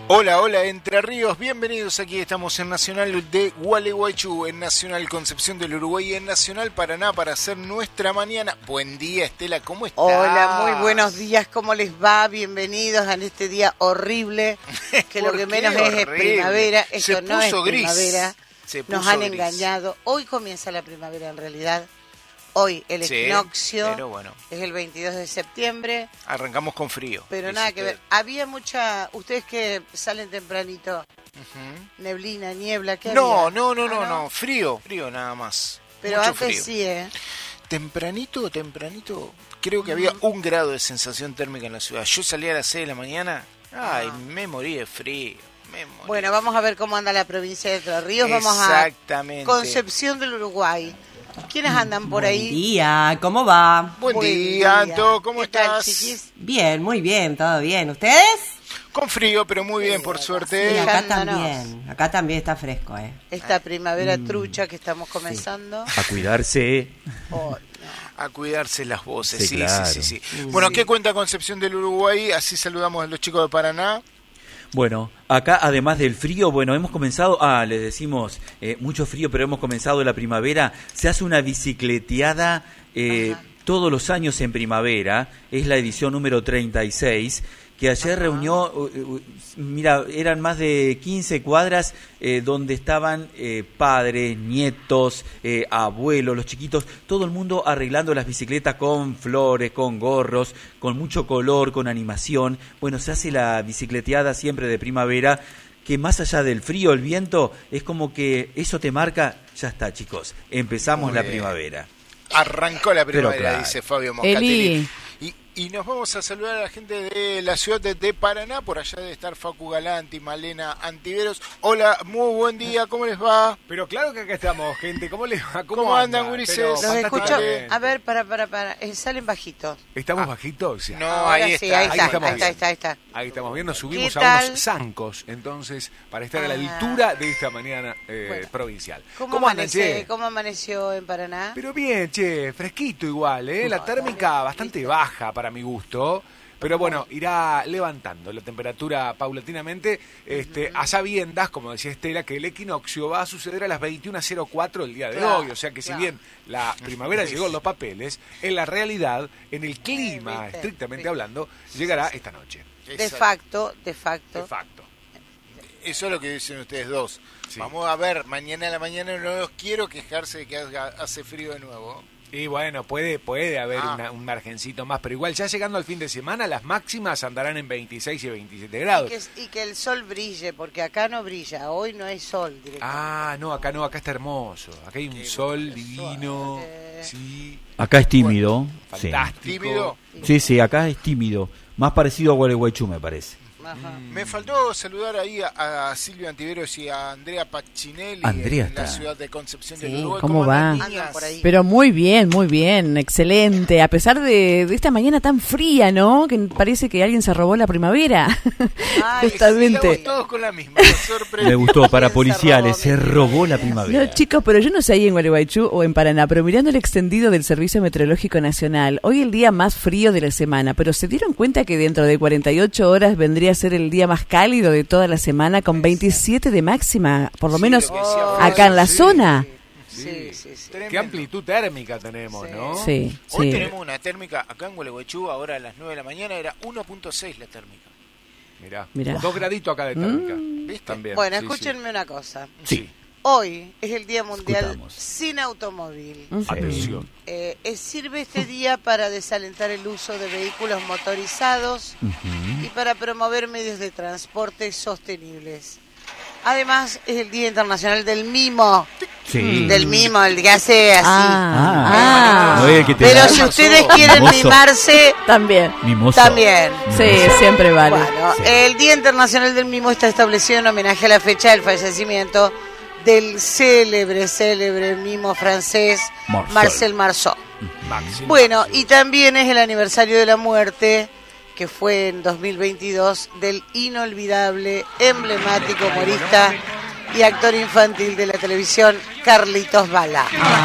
Hola, hola Entre Ríos, bienvenidos. Aquí estamos en Nacional de Gualeguaychú, en Nacional Concepción del Uruguay y en Nacional Paraná para hacer nuestra mañana. Buen día, Estela, ¿cómo estás? Hola, muy buenos días, ¿cómo les va? Bienvenidos a este día horrible, que lo que menos es primavera. Esto no es primavera, nos han engañado. Hoy comienza la primavera en realidad. Hoy el equinoccio, pero bueno, es el 22 de septiembre. Arrancamos con frío. Pero nada que ver. Había mucha... Ustedes que salen tempranito, neblina, niebla, ¿qué había? No. Frío nada más. Pero mucho antes frío. sí, ¿eh? Tempranito, creo que había 1 grado de sensación térmica en la ciudad. Yo salí a las 6 de la mañana, me morí de frío. Bueno, vamos a ver cómo anda la provincia de Entre Ríos. Exactamente. Vamos a Concepción del Uruguay. ¿Quiénes andan por ahí? Buen día, ¿cómo va? Buen día, Anto, ¿cómo estás? ¿Qué tal, chiquis? Bien, muy bien, todo bien. ¿Ustedes? Con frío, pero muy bien, por suerte. Sí, acá también está fresco, Esta primavera trucha que estamos comenzando. A cuidarse. A cuidarse las voces, Sí, claro. sí. Bueno, ¿qué cuenta Concepción del Uruguay? Así saludamos a los chicos de Paraná. Bueno, acá además del frío, hemos comenzado, les decimos mucho frío, pero hemos comenzado la primavera. Se hace una bicicleteada todos los años en primavera, es la edición número 36, que ayer reunió, eran más de 15 cuadras donde estaban padres, nietos, abuelos, los chiquitos, todo el mundo arreglando las bicicletas con flores, con gorros, con mucho color, con animación. Bueno, se hace la bicicleteada siempre de primavera, que más allá del frío, el viento, es como que eso te marca, ya está, chicos, empezamos la primavera. Arrancó la primavera, claro. dice Fabio Moscatelli. Eli. Y nos vamos a saludar a la gente de la ciudad de Paraná. Por allá debe estar Facu Galanti, Malena Antiveros. Hola, muy buen día, ¿cómo les va? Pero claro que acá estamos, gente. ¿Cómo les va? ¿Cómo andan, gurises? Los escucho. bien. A ver, para. Salen bajitos. ¿Estamos bajitos? Sí. No, Ahora ahí sí, está. ahí estamos bien. está. Ahí estamos bien, nos subimos ¿Qué a tal? unos zancos, entonces, para estar a la altura de esta mañana provincial. ¿Cómo andan, che? amaneció en Paraná? Pero bien, che, fresquito igual, ¿eh? La térmica bastante baja para mi gusto. Pero bueno, irá levantando la temperatura paulatinamente, a sabiendas, como decía Estela, que el equinoccio va a suceder a las 21:04 el día de hoy. O sea que si bien la primavera llegó en los papeles, en la realidad, en el clima, estrictamente hablando, llegará esta noche. De facto. De facto. Eso es lo que dicen ustedes dos. Sí. Vamos a ver, mañana a la mañana no los quiero quejarse de que hace frío de nuevo. Y bueno, puede haber un margencito más, pero igual ya llegando al fin de semana, las máximas andarán en 26 y 27 grados. Y que el sol brille, porque acá no brilla, hoy no hay sol directamente. Acá está hermoso. Acá hay un sol divino, sí. Acá es tímido. Fantástico. ¿Tímido? Sí, acá es tímido. Más parecido a Gualeguaychú, me parece. Me faltó saludar ahí a Silvia Antiveros y a Andrea Paccinelli Andrea en la está. ciudad de Concepción Sí, del Uruguay. ¿cómo va? andan, niñas? Andan por ahí. Pero muy bien, excelente. A pesar de esta mañana tan fría, ¿no? Que parece que alguien se robó la primavera. Ay, Totalmente. Estamos todos con la misma, nos sorprendió. Me gustó, para Se policiales, robó se mi robó la primavera. primavera. No, chicos, pero yo no sé ahí en Gualeguaychú o en Paraná, pero mirando el extendido del Servicio Meteorológico Nacional, hoy el día más frío de la semana, pero ¿se dieron cuenta que dentro de 48 horas vendría a ser el día más cálido de toda la semana con 27 de máxima, por lo Sí, menos lo que decía acá en la sí. zona? Sí. Tremendo. Qué amplitud térmica tenemos, ¿no? Sí, Hoy sí. tenemos una térmica acá en Gualeguaychú, ahora a las 9 de la mañana, era 1.6 la térmica. Mirá. 2 graditos acá de térmica. ¿Viste? También. Bueno, sí, escúchenme una cosa. Sí. Hoy es el Día Mundial Escuchamos. sin automóvil. sí. Atención. Sirve este día para desalentar el uso de vehículos motorizados y para promover medios de transporte sostenibles. Además, es el Día Internacional del Mimo. Sí. Del mimo, el que hace así. No es el que te Pero da- si ustedes quieren Mimoso. mimarse, También. Mimoso. también. Sí, Mimoso. siempre vale. Bueno, Sí. el Día Internacional del Mimo está establecido en homenaje a la fecha del fallecimiento del célebre mimo francés Marcel Marceau. Bueno, y también es el aniversario de la muerte, que fue en 2022, del inolvidable, emblemático humorista y actor infantil de la televisión, Carlitos Balá.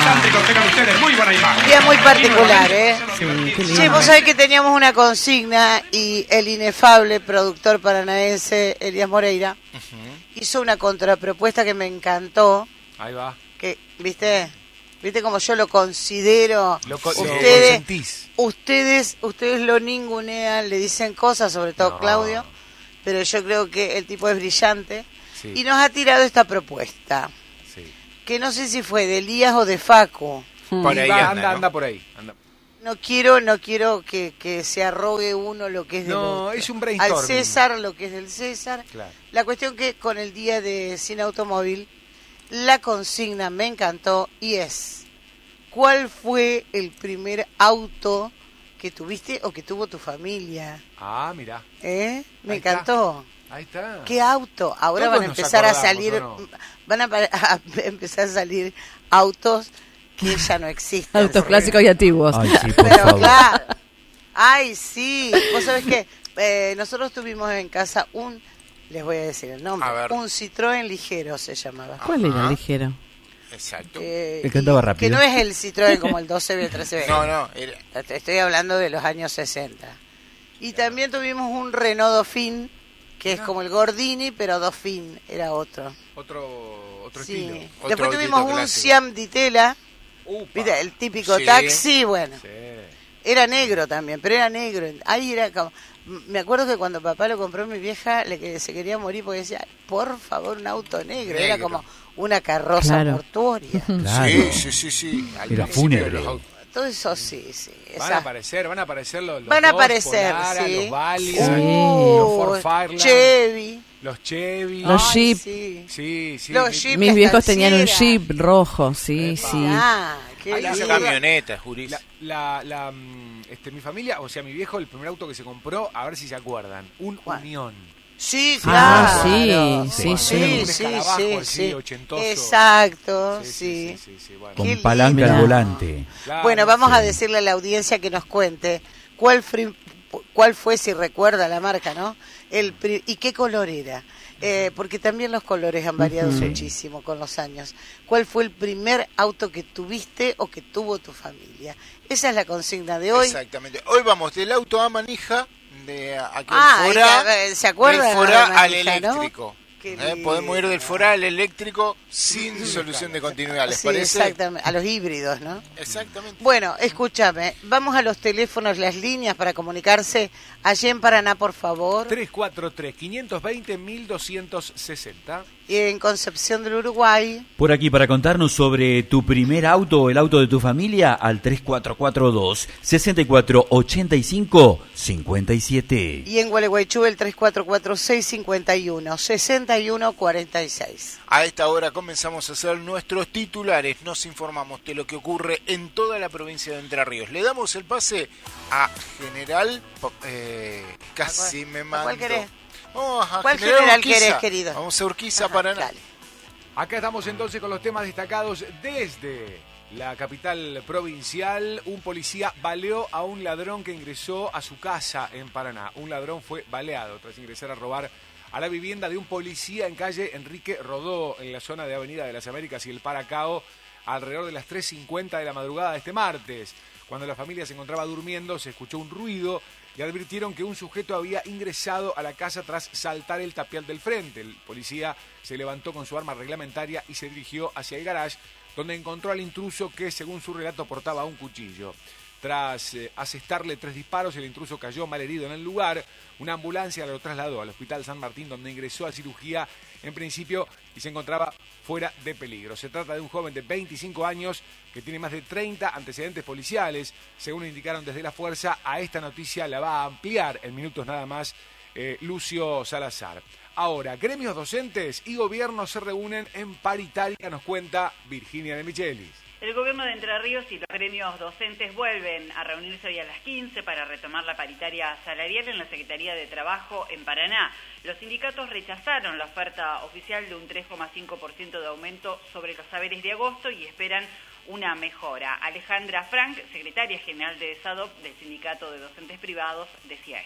Día muy particular, ¿eh? Sí, vos sabés que teníamos una consigna y el inefable productor paranaense, Elías Moreira, hizo una contrapropuesta que me encantó. Ahí va. Que, ¿viste como yo lo considero? Ustedes lo ningunean, le dicen cosas, sobre todo Claudio, pero yo creo que el tipo es brillante y nos ha tirado esta propuesta, que no sé si fue de Elías o de Facu. Por ahí anda por ahí. Anda. No quiero que se arrogue uno lo que es del otro. Es un brainstorming. Al César lo que es del César. Claro. La cuestión que con el día de Sin Automóvil, la consigna me encantó y es: ¿cuál fue el primer auto que tuviste o que tuvo tu familia? Ah, mira. Me encantó. Ahí está. ¿Qué auto? Ahora van a empezar a salir, van a empezar a salir autos que ya no existen. Autos clásicos y antiguos. Ay, sí, por Pero favor. claro. Ay, sí. Vos sabés que nosotros tuvimos en casa les voy a decir el nombre, un Citroën ligero se llamaba. ¿Cuál era el ligero? Exacto. El que andaba rápido. Que no es el Citroën como el 12B, el 13B. No. Estoy hablando de los años 60. Y también tuvimos un Renault Dauphine, que es como el Gordini, pero Dauphine era otro. Otro Sí. estilo. Después tuvimos un Siam Ditela, ¿viste? El típico taxi, bueno. Sí. Era negro también, pero era negro. Ahí era como... Me acuerdo que cuando papá lo compró, mi vieja se quería morir porque decía, por favor, un auto negro. Era como una carroza mortuoria. Claro. Sí. Era fúnebre. Todo eso sí. Van a aparecer los van a aparecer, Polara, sí. los Valis, Sí. los Ford Fireland, Chevy. los Chevy. Los Jeep. Sí. Los Jeep. Mis viejos estanciera. tenían un Jeep rojo, sí. Qué Hay lindo. camionetas, Juris. Mi familia, o sea, mi viejo, el primer auto que se compró, a ver si se acuerdan, un Unión. Sí, claro. Sí. Un escarabajo así, ochentoso. Exacto, Sí, sí. bueno. Con Qué palanca lindo. al volante. Claro, Bueno, vamos a decirle a la audiencia que nos cuente cuál fue, si recuerda la marca, ¿no? Y qué color era. Porque también los colores han variado muchísimo con los años. ¿Cuál fue el primer auto que tuviste o que tuvo tu familia? Esa es la consigna de hoy. Exactamente. Hoy vamos del auto a manija, de aquel Forá, ¿se acuerdan? del Forá de la al manija, eléctrico. ¿no? Podemos ir del Forá al eléctrico sin solución de continuidad, ¿les Sí, parece? exactamente. A los híbridos, ¿no? Exactamente. Bueno, escúchame, vamos a los teléfonos, las líneas para comunicarse allí en Paraná, por favor. 343-520-1260. Y en Concepción del Uruguay. Por aquí, para contarnos sobre tu primer auto o el auto de tu familia, al 3442-6485-57. Y en Gualeguaychú el 3446-51-6146. A esta hora comenzamos a hacer nuestros titulares. Nos informamos de lo que ocurre en toda la provincia de Entre Ríos. Le damos el pase a General... casi me mando. ¿Cuál querés? ¿Cuál general querés, querido? Vamos a Urquiza, Paraná. Dale. Acá estamos entonces con los temas destacados desde la capital provincial. Un policía baleó a un ladrón que ingresó a su casa en Paraná. Un ladrón fue baleado tras ingresar a robar a la vivienda de un policía en calle Enrique Rodó, en la zona de Avenida de las Américas y el Paracao, alrededor de las 3:50 de la madrugada de este martes. Cuando la familia se encontraba durmiendo, se escuchó un ruido y advirtieron que un sujeto había ingresado a la casa tras saltar el tapial del frente. El policía se levantó con su arma reglamentaria y se dirigió hacia el garage, donde encontró al intruso que, según su relato, portaba un cuchillo. Tras asestarle 3 disparos, el intruso cayó malherido en el lugar. Una ambulancia lo trasladó al Hospital San Martín, donde ingresó a cirugía en principio y se encontraba fuera de peligro. Se trata de un joven de 25 años que tiene más de 30 antecedentes policiales. Según indicaron desde la Fuerza, a esta noticia la va a ampliar en minutos nada más Lucio Salazar. Ahora, gremios docentes y gobiernos se reúnen en paritaria, nos cuenta Virginia de Michelis. El gobierno de Entre Ríos y los gremios docentes vuelven a reunirse hoy a las 15 para retomar la paritaria salarial en la Secretaría de Trabajo en Paraná. Los sindicatos rechazaron la oferta oficial de un 3,5% de aumento sobre los saberes de agosto y esperan una mejora. Alejandra Frank, secretaria general de SADOP, del Sindicato de Docentes Privados, decía esto.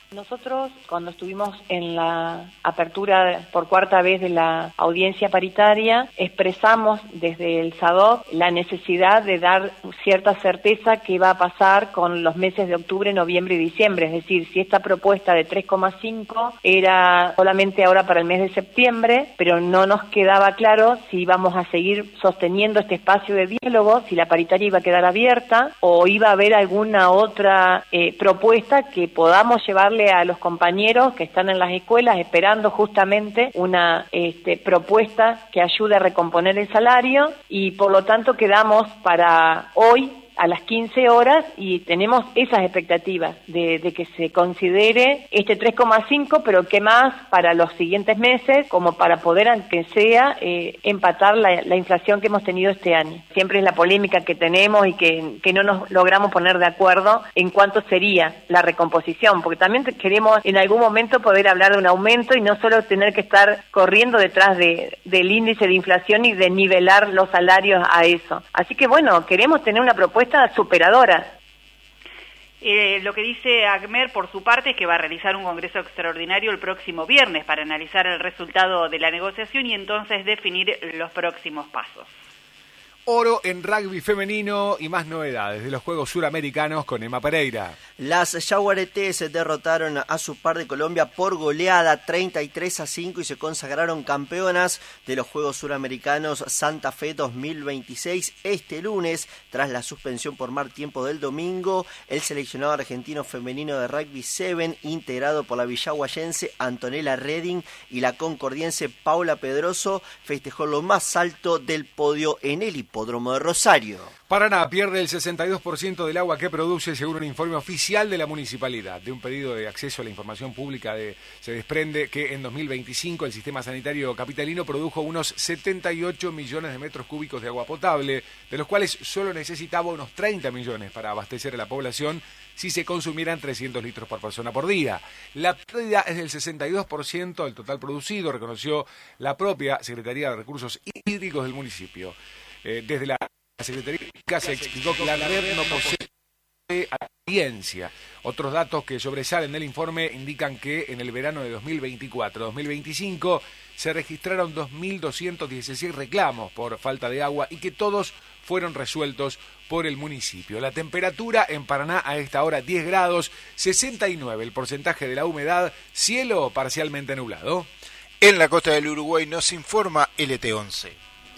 Nosotros, cuando estuvimos en la apertura por cuarta vez de la audiencia paritaria, expresamos desde el SADOC la necesidad de dar cierta certeza que iba a pasar con los meses de octubre, noviembre y diciembre. Es decir, si esta propuesta de 3,5 era solamente ahora para el mes de septiembre, pero no nos quedaba claro si íbamos a seguir sosteniendo este espacio de diálogo, si la paritaria iba a quedar abierta o iba a haber alguna otra propuesta que podamos llevarle a los compañeros que están en las escuelas esperando justamente una propuesta que ayude a recomponer el salario, y por lo tanto quedamos para hoy a las 15 horas y tenemos esas expectativas de que se considere este 3,5, pero que más para los siguientes meses, como para poder, aunque sea, empatar la inflación que hemos tenido este año. Siempre es la polémica que tenemos y que no nos logramos poner de acuerdo en cuánto sería la recomposición, porque también queremos en algún momento poder hablar de un aumento y no solo tener que estar corriendo detrás del índice de inflación y de nivelar los salarios a eso. Así que bueno, queremos tener una propuesta superadora. Lo que dice ACMER por su parte es que va a realizar un congreso extraordinario el próximo viernes para analizar el resultado de la negociación y entonces definir los próximos pasos. Oro en rugby femenino y más novedades de los Juegos Suramericanos con Emma Pereira. Las Yaguaretés derrotaron a su par de Colombia por goleada 33-5 y se consagraron campeonas de los Juegos Suramericanos Santa Fe 2026. Este lunes, tras la suspensión por mal tiempo del domingo, el seleccionado argentino femenino de rugby 7, integrado por la villaguayense Antonella Redding y la concordiense Paula Pedroso, festejó lo más alto del podio en el hipódromo de Rosario. Paraná pierde el 62% del agua que produce, según un informe oficial de la municipalidad. De un pedido de acceso a la información pública se desprende que en 2025 el sistema sanitario capitalino produjo unos 78 millones de metros cúbicos de agua potable, de los cuales solo necesitaba unos 30 millones para abastecer a la población si se consumieran 300 litros por persona por día. La pérdida es del 62% del total producido, reconoció la propia Secretaría de Recursos Hídricos del municipio. Desde la Secretaría se explicó que la red no posee audiencia. Otros datos que sobresalen del informe indican que en el verano de 2024-2025 se registraron 2.216 reclamos por falta de agua y que todos fueron resueltos por el municipio. La temperatura en Paraná a esta hora 10 grados, 69 el porcentaje de la humedad, cielo parcialmente nublado. En la costa del Uruguay nos informa LT11.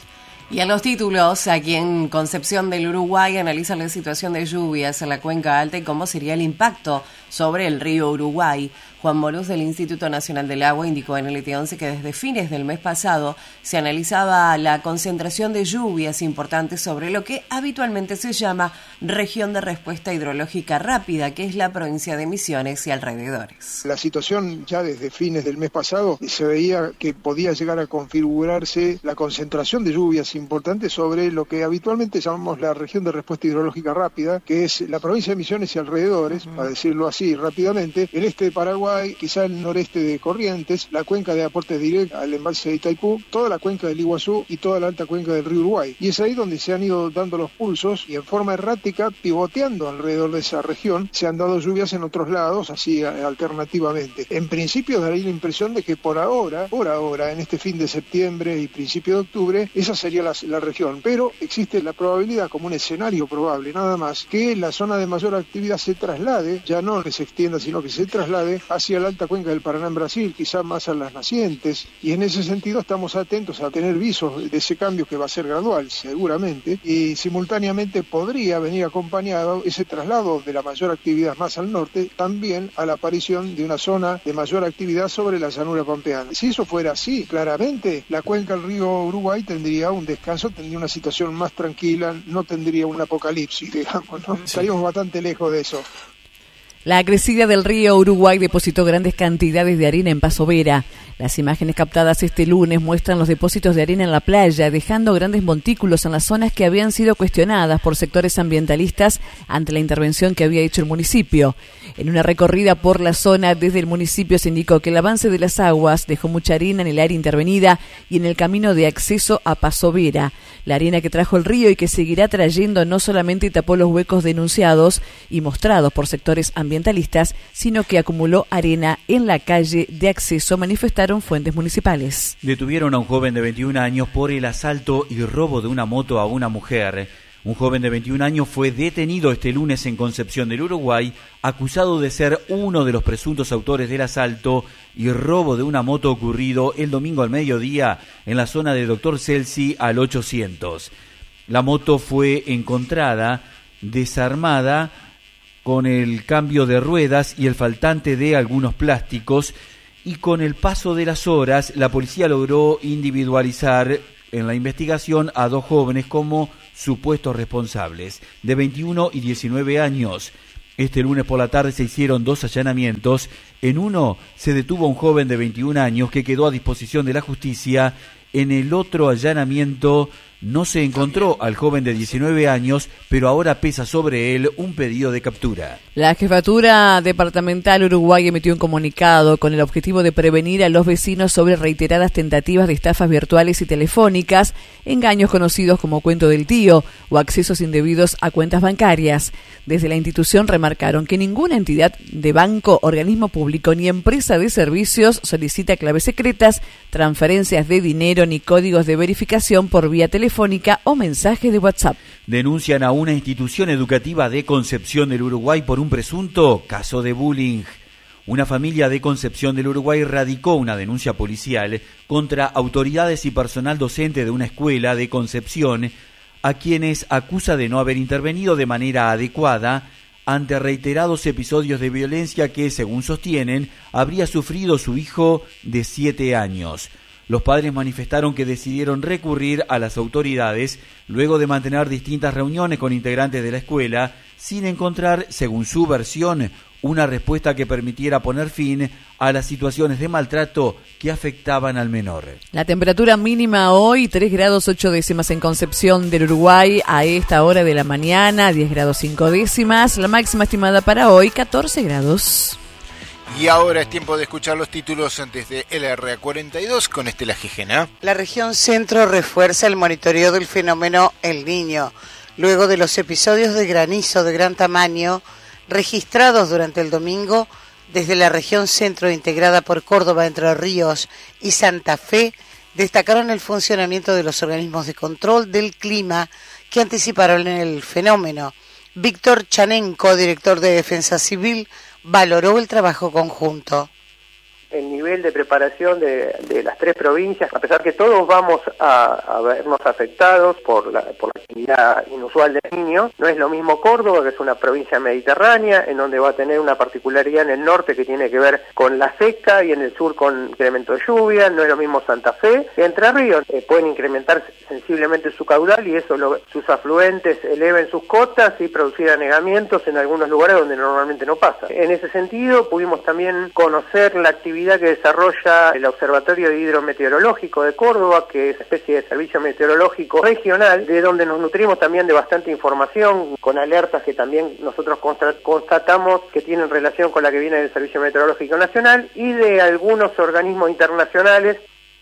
Y en los títulos, aquí en Concepción del Uruguay analizan la situación de lluvias en la cuenca alta y cómo sería el impacto sobre el río Uruguay. Juan Morús del Instituto Nacional del Agua indicó en el LT11 que desde fines del mes pasado se analizaba la concentración de lluvias importantes sobre lo que habitualmente se llama región de respuesta hidrológica rápida, que es la provincia de Misiones y alrededores. La situación ya desde fines del mes pasado se veía que podía llegar a configurarse la concentración de lluvias importantes sobre lo que habitualmente llamamos la región de respuesta hidrológica rápida, que es la provincia de Misiones y alrededores, para decirlo así rápidamente, el este de Paraguay, quizá el noreste de Corrientes, la cuenca de aportes directos al embalse de Itaipú, toda la cuenca del Iguazú y toda la alta cuenca del río Uruguay. Y es ahí donde se han ido dando los pulsos y en forma errática, pivoteando alrededor de esa región, se han dado lluvias en otros lados, así alternativamente. En principio daría la impresión de que por ahora, en este fin de septiembre y principio de octubre, esa sería la región. Pero existe la probabilidad, como un escenario probable, nada más, que la zona de mayor actividad se traslade, ya no que se extienda, sino que se traslade hacia la alta cuenca del Paraná en Brasil, quizá más a las nacientes, y en ese sentido estamos atentos a tener visos de ese cambio que va a ser gradual, seguramente, y simultáneamente podría venir acompañado ese traslado de la mayor actividad más al norte, también a la aparición de una zona de mayor actividad sobre la llanura pampeana. Si eso fuera así, claramente, la cuenca del río Uruguay tendría un descanso, tendría una situación más tranquila, no tendría un apocalipsis, digamos, ¿no? Estaríamos bastante lejos de eso. La crecida del río Uruguay depositó grandes cantidades de arena en Paso Vera. Las imágenes captadas este lunes muestran los depósitos de arena en la playa, dejando grandes montículos en las zonas que habían sido cuestionadas por sectores ambientalistas ante la intervención que había hecho el municipio. En una recorrida por la zona desde el municipio se indicó que el avance de las aguas dejó mucha arena en el área intervenida y en el camino de acceso a Paso Vera. La arena que trajo el río y que seguirá trayendo no solamente tapó los huecos denunciados y mostrados por sectores ambientalistas, ambientalistas, sino que acumuló arena en la calle de acceso, manifestaron fuentes municipales. Detuvieron a un joven de 21 años por el asalto y robo de una moto a una mujer. Un joven de 21 años fue detenido este lunes en Concepción del Uruguay, acusado de ser uno de los presuntos autores del asalto y robo de una moto ocurrido el domingo al mediodía en la zona de Dr. Celsi al 800. La moto fue encontrada desarmada con el cambio de ruedas y el faltante de algunos plásticos, y con el paso de las horas la policía logró individualizar en la investigación a dos jóvenes como supuestos responsables, de 21 y 19 años. Este lunes por la tarde se hicieron 2 allanamientos. En uno se detuvo a un joven de 21 años que quedó a disposición de la justicia. En el otro allanamiento no se encontró al joven de 19 años, pero ahora pesa sobre él un pedido de captura. La Jefatura Departamental Uruguay emitió un comunicado con el objetivo de prevenir a los vecinos sobre reiteradas tentativas de estafas virtuales y telefónicas, engaños conocidos como cuento del tío o accesos indebidos a cuentas bancarias. Desde la institución remarcaron que ninguna entidad de banco, organismo público ni empresa de servicios solicita claves secretas, transferencias de dinero ni códigos de verificación por vía telefónica o mensaje de WhatsApp. Denuncian a una institución educativa de Concepción del Uruguay por un presunto caso de bullying. Una familia de Concepción del Uruguay radicó una denuncia policial contra autoridades y personal docente de una escuela de Concepción, a quienes acusa de no haber intervenido de manera adecuada ante reiterados episodios de violencia que, según sostienen, habría sufrido su hijo de 7 años. Los padres manifestaron que decidieron recurrir a las autoridades luego de mantener distintas reuniones con integrantes de la escuela sin encontrar, según su versión, una respuesta que permitiera poner fin a las situaciones de maltrato que afectaban al menor. La temperatura mínima hoy, 3 grados 8 décimas en Concepción del Uruguay a esta hora de la mañana, 10 grados 5 décimas. La máxima estimada para hoy, 14 grados. Y ahora es tiempo de escuchar los títulos desde LRA42 con Estela Gijena. La región centro refuerza el monitoreo del fenómeno El Niño, luego de los episodios de granizo de gran tamaño registrados durante el domingo. Desde la región centro, integrada por Córdoba, Entre Ríos y Santa Fe, destacaron el funcionamiento de los organismos de control del clima que anticiparon el fenómeno. Víctor Chanenko, director de Defensa Civil, valoró el trabajo conjunto. El nivel de preparación de las 3 provincias, a pesar que todos vamos a vernos afectados por la actividad inusual del Niño, no es lo mismo Córdoba, que es una provincia mediterránea, en donde va a tener una particularidad en el norte que tiene que ver con la seca y en el sur con incremento de lluvia. No es lo mismo Santa Fe que Entre Ríos. Pueden incrementar sensiblemente su caudal y eso sus afluentes eleven sus cotas y producir anegamientos en algunos lugares donde normalmente no pasa. En ese sentido, pudimos también conocer la actividad que desarrolla el Observatorio Hidrometeorológico de Córdoba, que es una especie de servicio meteorológico regional, de donde nos nutrimos también de bastante información, con alertas que también nosotros constatamos que tienen relación con la que viene del Servicio Meteorológico Nacional y de algunos organismos internacionales.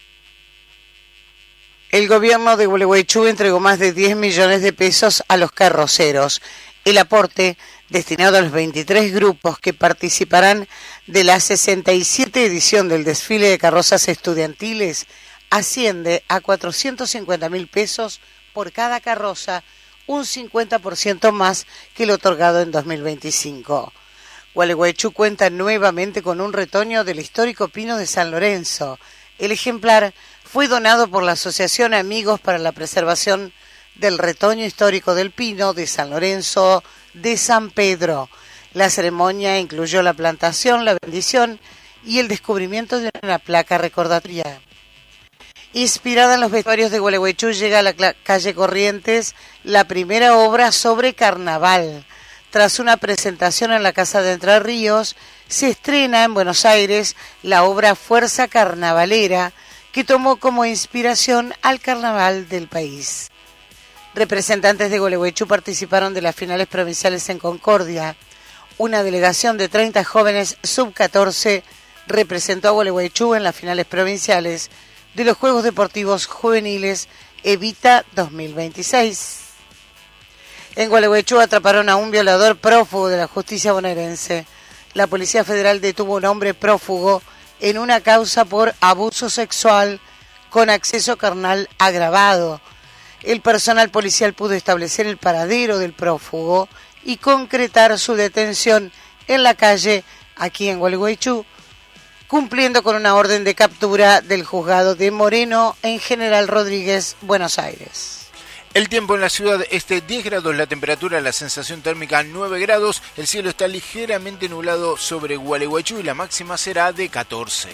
El gobierno de Gualeguaychú entregó más de 10 millones de pesos a los carroceros. El aporte, destinado a los 23 grupos que participarán de la 67 edición del desfile de carrozas estudiantiles, asciende a 450.000 pesos por cada carroza, un 50% más que el otorgado en 2025. Gualeguaychú cuenta nuevamente con un retoño del histórico pino de San Lorenzo. El ejemplar fue donado por la Asociación Amigos para la Preservación del Retoño Histórico del Pino de San Lorenzo de San Pedro. La ceremonia incluyó la plantación, la bendición y el descubrimiento de una placa recordatoria. Inspirada en los vestuarios de Gualeguaychú, llega a la calle Corrientes la primera obra sobre carnaval. Tras una presentación en la Casa de Entre Ríos, se estrena en Buenos Aires la obra Fuerza Carnavalera, que tomó como inspiración al carnaval del país. Representantes de Gualeguaychú participaron de las finales provinciales en Concordia. Una delegación de 30 jóvenes sub-14 representó a Gualeguaychú en las finales provinciales de los Juegos Deportivos Juveniles Evita 2026. En Gualeguaychú atraparon a un violador prófugo de la justicia bonaerense. la Policía Federal detuvo a un hombre prófugo en una causa por abuso sexual con acceso carnal agravado. El personal policial pudo establecer el paradero del prófugo y concretar su detención en la calle, aquí en Gualeguaychú, cumpliendo con una orden de captura del juzgado de Moreno en General Rodríguez, Buenos Aires. El tiempo en la ciudad, 10 grados, la temperatura, la sensación térmica 9 grados, el cielo está ligeramente nublado sobre Gualeguaychú y la máxima será de 14.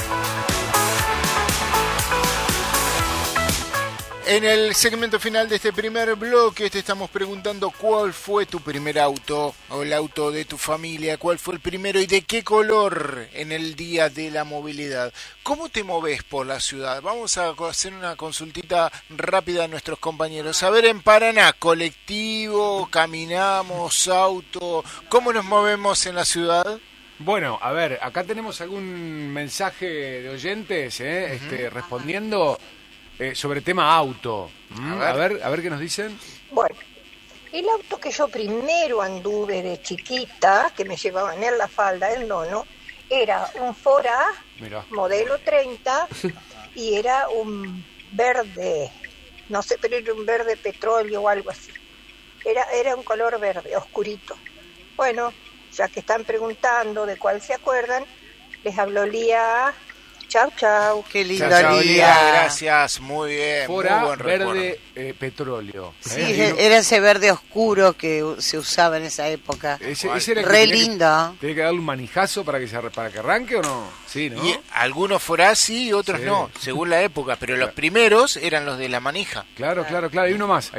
En el segmento final de este primer bloque te estamos preguntando cuál fue tu primer auto o el auto de tu familia, cuál fue el primero y de qué color en el día de la movilidad. ¿Cómo te moves por la ciudad? Vamos a hacer una consultita rápida a nuestros compañeros. A ver, en Paraná, colectivo, caminamos, auto, ¿cómo nos movemos en la ciudad? Bueno, a ver, acá tenemos algún mensaje de oyentes respondiendo sobre tema auto. A ver qué nos dicen. Bueno, el auto que yo primero anduve de chiquita, que me llevaban en la falda, el nono, era un Ford A, modelo 30, y era un verde, no sé, pero era un verde petróleo o algo así. Era un color verde, oscurito. Bueno, ya que están preguntando de cuál se acuerdan, les habló Lía. Chau, chau. Qué lindo día. Gracias, muy bien. Fora, muy buen verde petróleo. Sí, era ese verde oscuro que se usaba en esa época. Ese era re lindo. ¿Tiene que darle un manijazo para que arranque o no? Sí, ¿no? Y algunos Fora sí y otros no, según la época. Pero los primeros eran los de la manija. Claro. Hay uno más.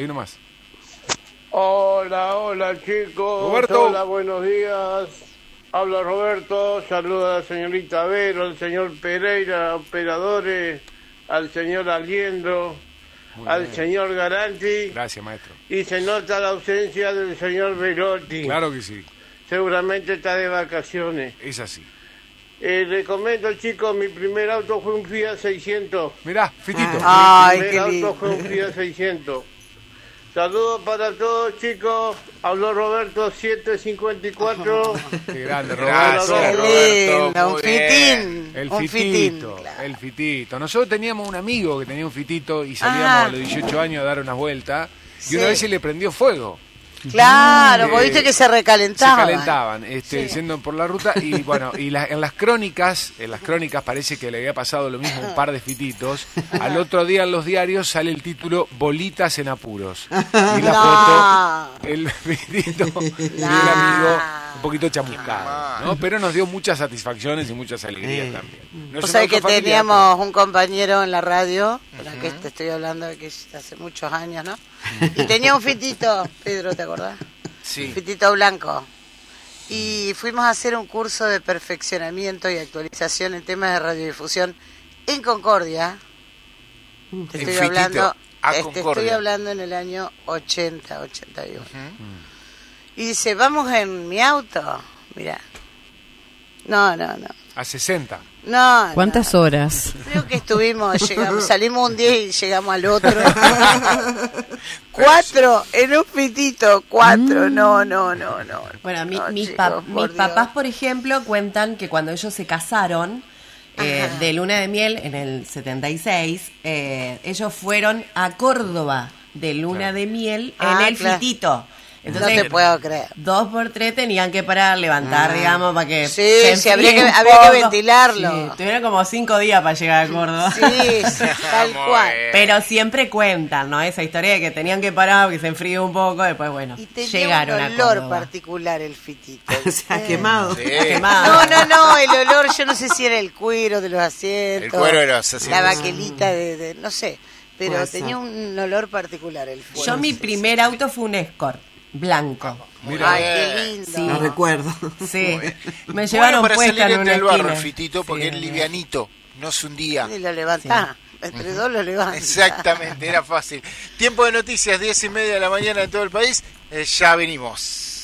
Hola, chicos. Roberto. Hola, buenos días. Habla Roberto, saluda a la señorita Vero, al señor Pereira, operadores, al señor Aliendro, al señor Garanti. Gracias, maestro. Y se nota la ausencia del señor Velotti. Claro que sí. Seguramente está de vacaciones. Es así. Le comento, chicos, mi primer auto fue un Fiat 600. Mirá, Fitito. Ay, mi qué primer lindo. auto fue un Fiat 600. Saludos para todos, chicos. Habló Roberto 754. Qué grande, Gracias, Roberto. Roberto. Un fitín. El fitito, claro. el fitito. Nosotros teníamos un amigo que tenía un fitito y salíamos a los 18 años a dar una vuelta y una vez se le prendió fuego. Claro, vos viste que se recalentaban. Se calentaban, yendo por la ruta y bueno, y en las crónicas parece que le había pasado lo mismo a un par de fititos. Al otro día en los diarios sale el título Bolitas en apuros. Y la foto, el fitito y el amigo un poquito chamuscado, ¿no? Pero nos dio muchas satisfacciones y muchas alegrías también. Vos sabés que teníamos un compañero en la radio, que te estoy hablando de que hace muchos años, ¿no? Y tenía un fitito, Pedro, ¿te acordás? Sí. Un fitito blanco. Y fuimos a hacer un curso de perfeccionamiento y actualización en temas de radiodifusión en Concordia. Te estoy hablando en el año 80, 81. Y dice, vamos en mi auto. Mirá. No. A 60. No. ¿Cuántas horas? Creo que salimos un día y llegamos al otro. 4 en un fitito, 4. No. Bueno, mis chicos, papás, por ejemplo, cuentan que cuando ellos se casaron, de luna de miel en el 76, ellos fueron a Córdoba de luna de miel en el fitito. Entonces, no te puedo creer. 2 por 3 tenían que parar, levantar, digamos, para que había que ventilarlo. Sí, tuvieron como 5 días para llegar a Córdoba. Sí, tal cual. Pero siempre cuentan, ¿no? Esa historia de que tenían que parar, que se enfríe un poco, después, bueno, y tenía llegaron un a Córdoba. olor particular el fitito. O sea, quemado. Sí. No, el olor, yo no sé si era el cuero de los asientos. El cuero de los asientos. La baquelita de no sé, pero tenía un olor particular el fuego. Yo mi primer auto fue un Escort blanco. Mira, ay, qué lindo. Sí. No recuerdo. Sí. Me llevaron para puesta salir en una entre el barro, esquina. el fitito, porque es livianito, no se hundía. Y lo levantás. Entre dos lo levantás. Exactamente, era fácil. Tiempo de noticias, 10:30 de la mañana en todo el país. Ya venimos.